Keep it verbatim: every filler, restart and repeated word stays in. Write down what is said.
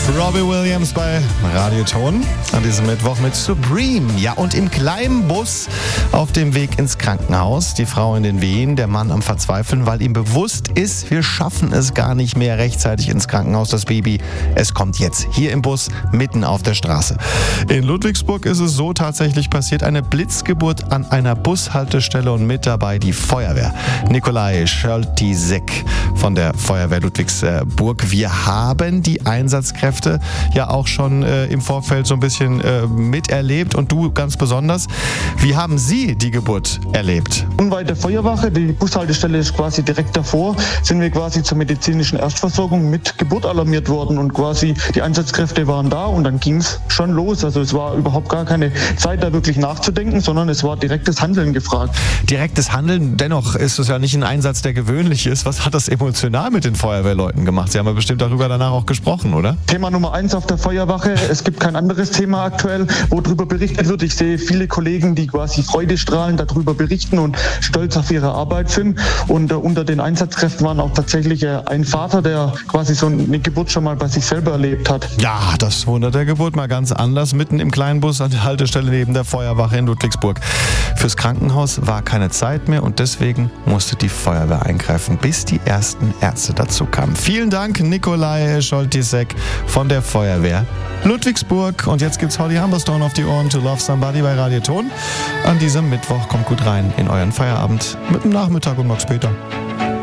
Robbie Williams bei Radioton an diesem Mittwoch mit Supreme. Ja, und im kleinen Bus auf dem Weg ins Krankenhaus. Die Frau in den Wehen, der Mann am Verzweifeln, weil ihm bewusst ist, wir schaffen es gar nicht mehr rechtzeitig ins Krankenhaus. Das Baby, es kommt jetzt hier im Bus, mitten auf der Straße. In Ludwigsburg ist es so tatsächlich passiert. Eine Blitzgeburt an einer Bushaltestelle und mit dabei die Feuerwehr. Nikolai Scholtisek von der Feuerwehr Ludwigsburg. Wir haben die Einsatzkräfte ja auch schon äh, im Vorfeld so ein bisschen äh, miterlebt und du ganz besonders. Wie haben Sie die Geburt erlebt? Unweit der Feuerwache, die Bushaltestelle ist quasi direkt davor, sind wir quasi zur medizinischen Erstversorgung mit Geburt alarmiert worden und quasi die Einsatzkräfte waren da und dann ging es schon los. Also es war überhaupt gar keine Zeit, da wirklich nachzudenken, sondern es war direktes Handeln gefragt. Direktes Handeln, dennoch ist es ja nicht ein Einsatz, der gewöhnlich ist. Was hat das emotional mit den Feuerwehrleuten gemacht? Sie haben ja bestimmt darüber danach auch gesprochen, oder? Thema Nummer eins auf der Feuerwache. Es gibt kein anderes Thema aktuell, wo darüber berichtet wird. Ich sehe viele Kollegen, die quasi freudestrahlend darüber berichten und stolz auf ihre Arbeit sind. Und äh, unter den Einsatzkräften waren auch tatsächlich äh, ein Vater, der quasi so eine Geburt schon mal bei sich selber erlebt hat. Ja, das Wunder der Geburt mal ganz anders. Mitten im kleinen Bus an der Haltestelle neben der Feuerwache in Ludwigsburg. Fürs Krankenhaus war keine Zeit mehr und deswegen musste die Feuerwehr eingreifen, bis die ersten Ärzte dazu kamen. Vielen Dank, Nikolai Scholtisek von der Feuerwehr Ludwigsburg. Und jetzt gibt's Holly Humberstone auf die Ohren, To Love Somebody bei Radioton. An diesem Mittwoch kommt gut rein in euren Feierabend mit dem Nachmittag und noch später.